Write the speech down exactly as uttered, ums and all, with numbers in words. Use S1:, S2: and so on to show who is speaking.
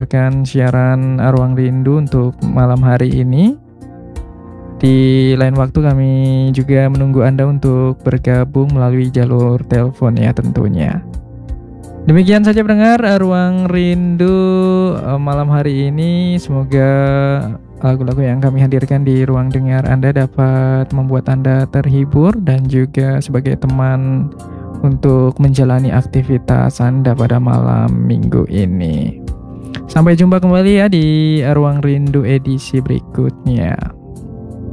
S1: mendengarkan siaran Ruang Rindu untuk malam hari ini. Di lain waktu kami juga menunggu Anda untuk bergabung melalui jalur telepon ya tentunya. Demikian saja pendengar Ruang Rindu malam hari ini. Semoga lagu-lagu yang kami hadirkan di ruang dengar Anda dapat membuat Anda terhibur dan juga sebagai teman untuk menjalani aktivitas Anda pada malam minggu ini. Sampai jumpa kembali ya di Ruang Rindu edisi berikutnya.